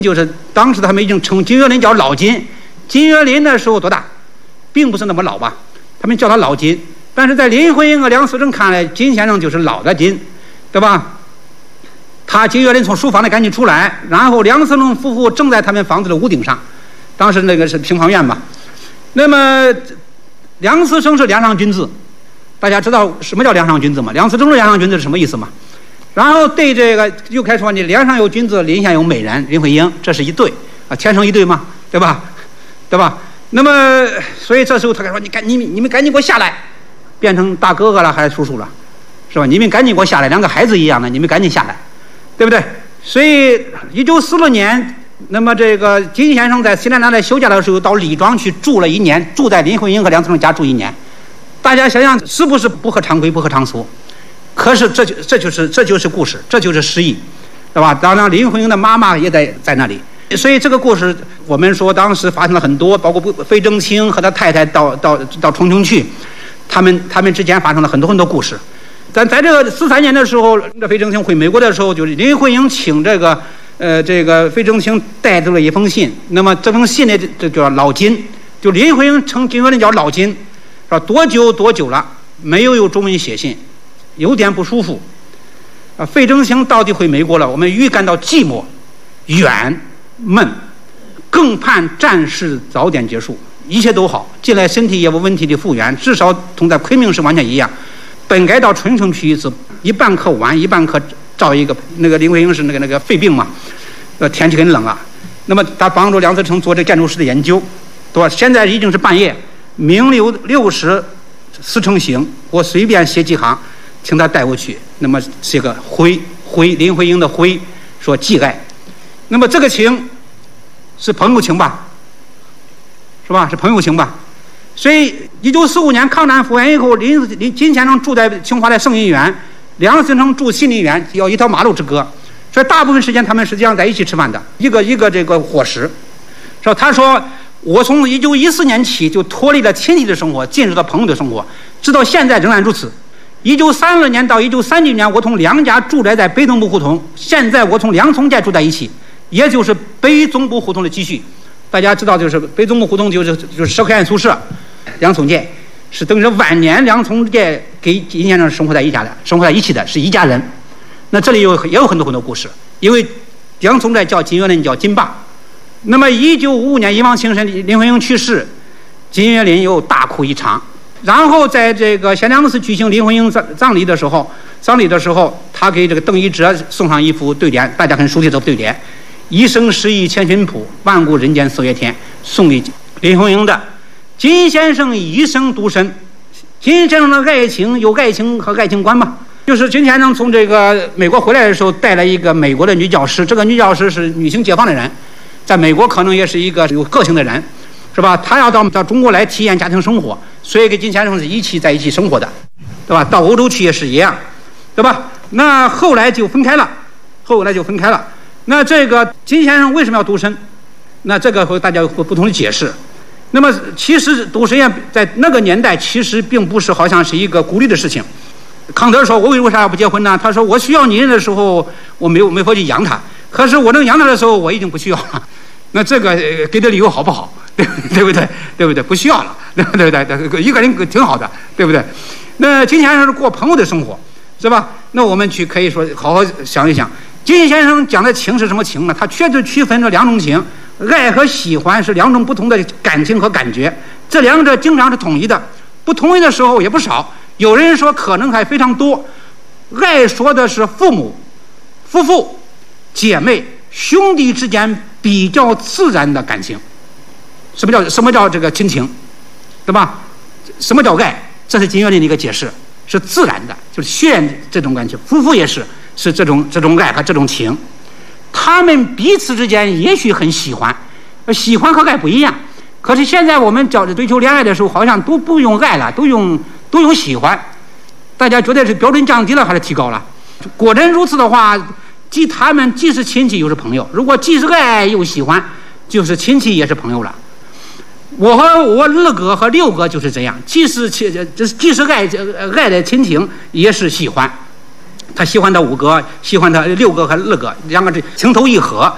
就是当时他们已经称金岳霖叫老金。金岳霖那时候多大，并不是那么老吧，他们叫他老金。但是在林徽因和梁思成看来，金先生就是老的金，对吧？金岳霖从书房里赶紧出来，然后梁思成夫妇正在他们房子的屋顶上，当时那个是平房院嘛。那么梁思成是梁上君子，大家知道什么叫梁上君子吗？梁思成是梁上君子是什么意思吗？然后对这个又开始说，你梁上有君子，林下有美人，林徽因，这是一对啊，天生一对嘛，对吧？对吧？那么所以这时候他说，你们赶紧给我下来，变成大哥哥了还是叔叔了，是吧？你们赶紧给我下来，两个孩子一样的，你们赶紧下来，对不对？所以1946年，那么这个金先生在西南南来休假的时候，到李庄去住了1年，住在林徽因和梁思成家住1年。大家想想是不是不合常规不合常俗？可是这就是故事，这就是诗意，对吧？当然林徽因的妈妈也在那里，所以这个故事我们说当时发生了很多，包括费正清和他太太到重庆去，他们之间发生了很多故事。但在这个43年的时候，费正清回美国的时候，就是林徽因请这个费正清带走了一封信。那么这封信呢，这叫老金，就林徽因称金岳霖叫老金，说多久了没有中文写信，有点不舒服。费正清到底回美国了，我们预感到寂寞、远、闷，更盼战事早点结束，一切都好，近来身体也无问题的复原，至少同在昆明时完全一样。本该到春城去一次，一半可玩，一半可照一个。那个林徽因是那个肺病嘛，天气很冷啊。那么他帮助梁思成做这建筑师的研究，对吧？现在已经是半夜，明六时4成行，我随便写几行，请他带我去。那么是个徽林徽因的徽，说寄爱。那么这个情是朋友情吧，是吧？是朋友情吧。所以1945年抗战复原以后，金先生住在清华的圣音园，梁思成住信林园，要1条马路之隔。所以大部分时间他们实际上在一起吃饭的，一个这个伙食。说他说我从1914年起就脱离了亲戚的生活，进入到朋友的生活，直到现在仍然如此。1932年到1939年，我同梁家住宅在北总部胡同，现在我同梁从诫住在一起，也就是北总部胡同的继续。大家知道，就是北总部胡同就是社科院宿舍，梁从诫是等于晚年梁从诫给金先生生活在一起的，是一家人。那这里也有很多故事，因为梁从诫叫金岳霖叫金爸。那么1955年一往情深，林徽因去世，金岳霖又大哭一场。然后在这个贤良寺举行林徽因葬礼的时候，他给这个邓一哲送上一副对联，大家很熟悉这副对联：一生诗意千寻瀑，万古人间四月天。送给林徽因的。金先生一生独身，金先生的爱情有爱情和爱情观嘛？就是金先生从这个美国回来的时候，带了一个美国的女教师，这个女教师是女性解放的人，在美国可能也是一个有个性的人，是吧？她要到中国来体验家庭生活，所以跟金先生是在一起生活的，对吧？到欧洲去也是一样，对吧？那后来就分开了。那这个金先生为什么要独身？那这个和大家有不同的解释。那么其实独身在那个年代其实并不是好像是一个鼓励的事情。康德说，我为啥要不结婚呢？他说，我需要女人的时候我没法去养她，可是我能养她的时候我已经不需要了。那这个给的理由好不好？对不对？不需要了，对不对？一个人挺好的，对不对？那金先生是过朋友的生活，是吧？那我们可以说好好想一想，金先生讲的情是什么情呢？他确实区分了2种情，爱和喜欢是2种不同的感情和感觉，这2者经常是统一的，不统一的时候也不少。有人说可能还非常多。爱说的是父母、夫妇、姐妹、兄弟之间比较自然的感情。什么叫这个亲情，对吧？什么叫爱？这是金岳霖的一个解释，是自然的，就是血缘这种感情。夫妇也是这种爱和这种情，他们彼此之间也许很喜欢，喜欢和爱不一样。可是现在我们追求恋爱的时候，好像都不用爱了，都用喜欢。大家觉得是标准降低了还是提高了？果真如此的话，他们既是亲戚又是朋友。如果既是爱又喜欢，就是亲戚也是朋友了。我和我二哥和六哥就是这样，既是爱的亲情，也是喜欢。他喜欢他五哥，喜欢他六哥和二哥，2个这情投意合。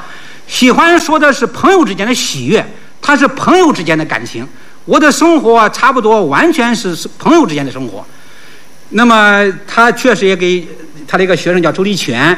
喜欢说的是朋友之间的喜悦，它是朋友之间的感情。我的生活差不多完全是朋友之间的生活。那么他确实也给他的一个学生叫周立全